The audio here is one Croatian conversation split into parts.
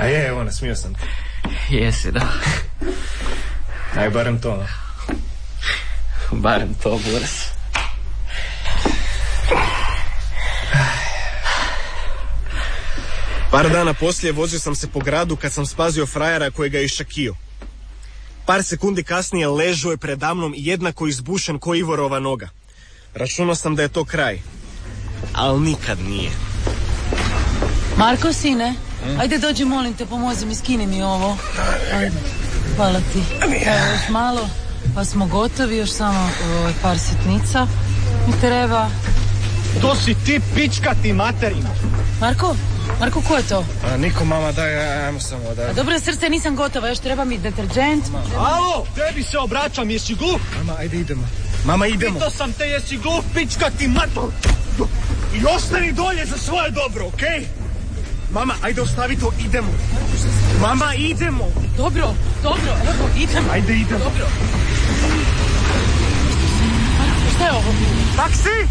A je, evo, nasmio sam te. Jesi, da. Aj, barem to, no. Barem to, Boris. Par dana poslije vozio sam se po gradu kad sam spazio frajera koji ga je iščakio. Par sekundi kasnije ležao je predamnom jednako izbušen ko Ivorova noga. Računao sam da je to kraj, ali nikad nije. Marko, sine, ajde dođi, molim te, pomozi mi, skini mi ovo. Ajde, hvala ti. Evo, još malo, pa smo gotovi, još samo par sitnica mi treba. To si ti, pička ti materina. Marko, ko je to? Niko, mama, daj, ajmo samo, daj. A dobro, srce, nisam gotova, još treba mi deterđent. Alo, tebi se obraćam, jesi glup? Mama, ajde idemo. Mama, idemo. Pitao sam te, jesi glup, pička ti mator. I ostani dolje za svoje dobro, okej? Mama, ajde ostavi to, idemo. Mama, idemo. Dobro, evo, idemo. Ajde, idemo. Dobro. Marko, šta je ovo? Taksi!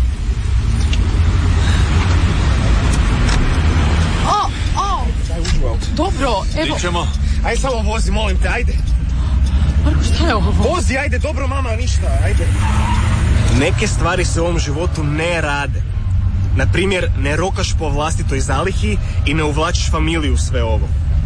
Daj, uđi u auto. Dobro, evo. Ićemo. Ajde, samo vozi, molim te, ajde. Marko, šta je ovo? Vozi, ajde, dobro, mama, ništa, ajde. Neke stvari se u ovom životu ne rade. Naprimjer, ne rokaš po vlastitoj zalihi i ne uvlačiš familiju u sve ovo.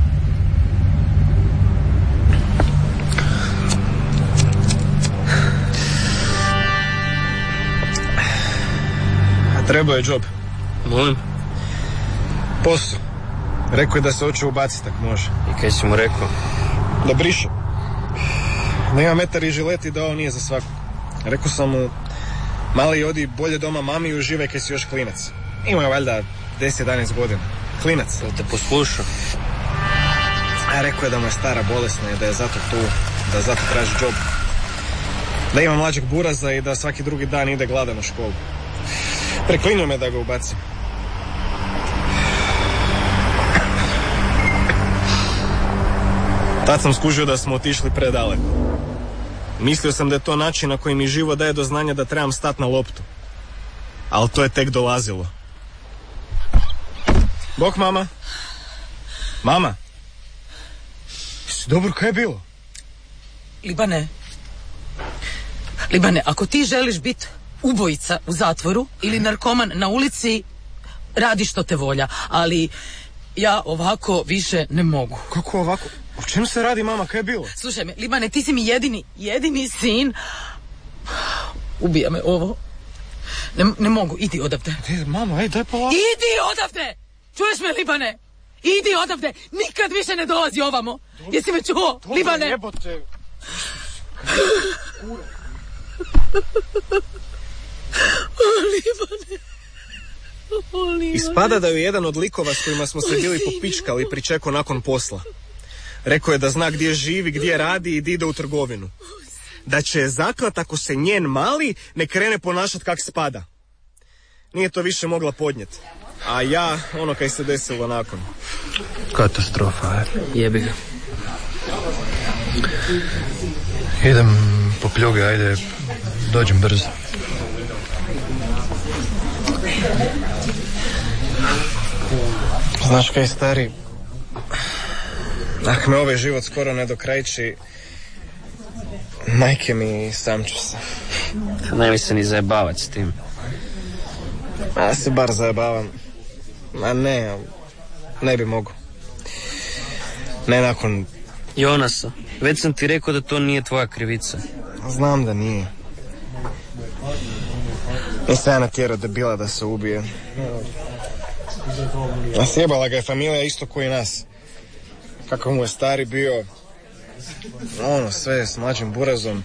A trebao je job. Molim? Posao. Rekao je da se hoće ubaciti, tak može. I kaj si mu rekao? Da briše. Da ima metar i žilet i da ovo nije za svakog. Rekao sam mu, mali, odi bolje doma mami i uživaj kaj si još klinac. Ima je valjda 10-11 godina. Klinac. Da te poslušao. A rekao je da mu je stara bolesna i da je zato tu, da zato traži job. Da ima mlađeg buraza i da svaki drugi dan ide gladan u školu. Preklinio me da ga ubacim. Tad sam skužio da smo otišli predaleko. Mislio sam da je to način na koji mi život daje do znanja da trebam stati na loptu. Ali to je tek dolazilo. Bok, mama. Mama. Jesi dobro, kaj je bilo? Libane, ako ti želiš biti ubojica u zatvoru ili narkoman na ulici, radi što te volja. Ali ja ovako više ne mogu. Kako ovako? O čemu se radi, mama? Kaj je bilo? Slušaj me, Libane, ti si mi jedini sin. Ubija me ovo. Ne mogu, idi odavde. Mama, daj polako. Idi odavde! Čuješ me, Libane? Idi odavde! Nikad više ne dolazi ovamo! Jesi me čuo, Libane? Jebote. Libane. Ispada da je jedan od likova s kojima smo se bili popičkali pričekao nakon posla. Rekao je da zna gdje živi, gdje radi i da ide u trgovinu. Da će je zaklat ako se njen mali ne krene ponašat kak spada. Nije to više mogla podnijeti. A ja, ono kaj se desilo nakon. Katastrofa, Jebi ga. Idem po pljuge, ajde, dođem brzo. Znaš kaj, stari, ako me ovaj život skoro ne dokrajči, majke mi, sam ću se. Nemoj se ni zajebavat s tim. Ja se bar zajebavam. A ne bi mogu. Ne nakon... Jonasa, već sam ti rekao da to nije tvoja krivica. Znam da nije. Nisam ja natjerao debila da se ubije. A sjebala ga je familija isto koji nas. Kako mu je stari bio, sve s mlađim burazom.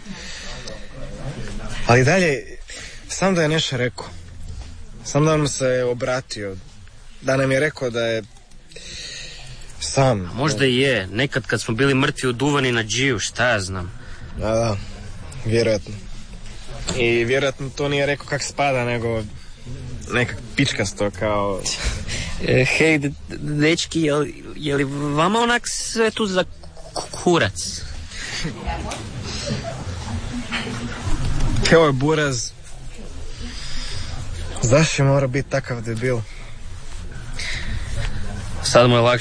Ali dalje, sam da je nešto rekao. Sam da nam se obratio. Da nam je rekao da je sam. Možda i je, nekad kad smo bili mrtvi uduvani na džiju, šta ja znam. Da, vjerojatno. I vjerojatno to nije rekao kak spada, nego nekak pičkasto kao... Hej, dečki, je li vama onak sve tu za kurac? Evo je buraz. Zašto mora biti takav debil? Sad mu je lakše